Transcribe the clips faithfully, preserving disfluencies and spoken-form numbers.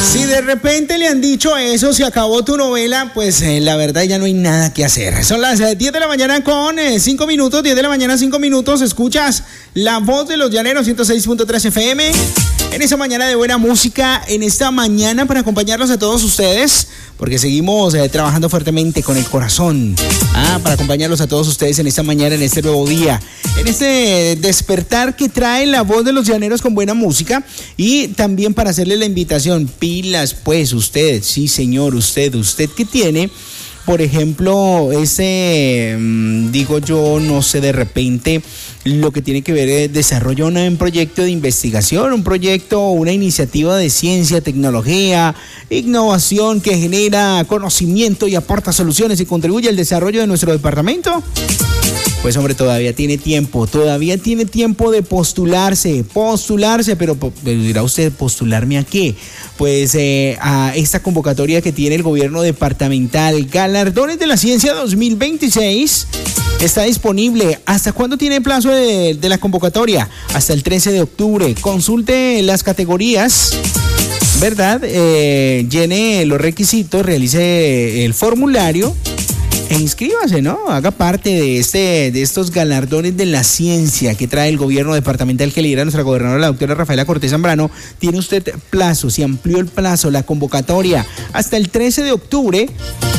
Si de repente le han dicho eso, se acabó tu novela, pues eh, la verdad ya no hay nada que hacer. Son las eh, diez de la mañana con cinco eh, minutos, diez de la mañana cinco minutos. Escuchas La Voz de los Llaneros, ciento seis punto tres F M. En esta mañana de buena música, en esta mañana para acompañarlos a todos ustedes, porque seguimos eh, trabajando fuertemente con el corazón. Ah, para acompañarlos a todos ustedes en esta mañana, en este nuevo día, en este despertar que trae La Voz de los Llaneros con buena música. Y también para hacerle la invitación, pilas pues usted, sí señor, usted, usted que tiene, por ejemplo, ese, digo yo, no sé, de repente lo que tiene que ver es desarrollo de un proyecto de investigación, un proyecto, una iniciativa de ciencia, tecnología, innovación que genera conocimiento y aporta soluciones y contribuye al desarrollo de nuestro departamento. Pues hombre, todavía tiene tiempo, todavía tiene tiempo de postularse, postularse, pero, pero dirá usted, ¿postularme a qué? Pues eh, a esta convocatoria que tiene el gobierno departamental, Galardones de la Ciencia dos mil veintiséis, está disponible. ¿Hasta cuándo tiene plazo de, de la convocatoria? Hasta el trece de octubre. Consulte las categorías, ¿verdad? Eh, llene los requisitos, realice el formulario e inscríbase, ¿no? Haga parte de este, de estos galardones de la ciencia que trae el gobierno departamental que lidera nuestra gobernadora, la doctora Rafaela Cortés Zambrano. Tiene usted plazo, se amplió el plazo, la convocatoria hasta el trece de octubre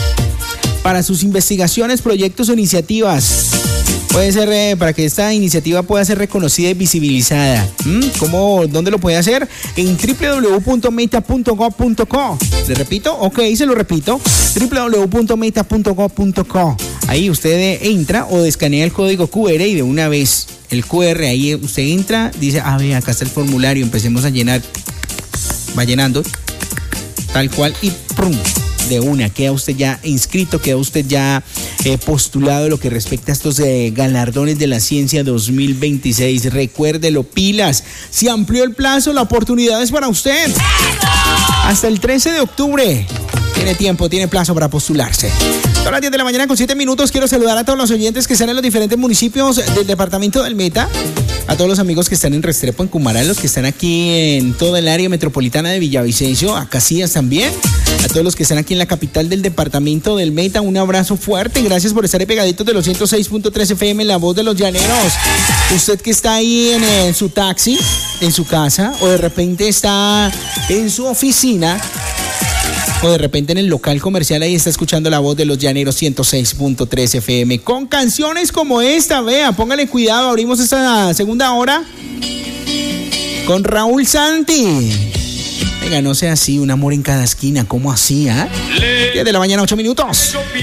para sus investigaciones, proyectos o iniciativas. Puede ser eh, para que esta iniciativa pueda ser reconocida y visibilizada. ¿Mm? ¿Cómo? ¿Dónde lo puede hacer? En doble u doble u doble u punto meta punto gov punto co. ¿Le repito? Ok, se lo repito. doble u doble u doble u punto meta punto gov punto co. Ahí usted entra o escanea el código cu erre y de una vez el cu erre, ahí usted entra, dice, ah, ve, acá está el formulario, empecemos a llenar. Va llenando, tal cual, y ¡prum! De una, queda usted ya inscrito, queda usted ya eh, postulado lo que respecta a estos eh, galardones de la ciencia dos mil veintiséis. Recuérdelo, pilas, se amplió el plazo, la oportunidad es para usted. Hasta el trece de octubre. Tiene tiempo, tiene plazo para postularse. Son las diez de la mañana con siete minutos. Quiero saludar a todos los oyentes que están en los diferentes municipios del departamento del Meta. A todos los amigos que están en Restrepo, en Cumaral, los que están aquí en toda el área metropolitana de Villavicencio, a Casillas también. A todos los que están aquí en la capital del departamento del Meta, un abrazo fuerte. Gracias por estar ahí pegaditos de los ciento seis punto tres F M, La Voz de los Llaneros. Usted que está ahí en, en su taxi, en su casa, o de repente está en su oficina, o de repente en el local comercial, ahí está escuchando La Voz de los Llaneros ciento seis punto tres F M. Con canciones como esta, vea, póngale cuidado, abrimos esta segunda hora con Raúl Santi. Venga, no sea así, un amor en cada esquina, ¿cómo así, ah? ¿eh? diez de la mañana, ocho minutos.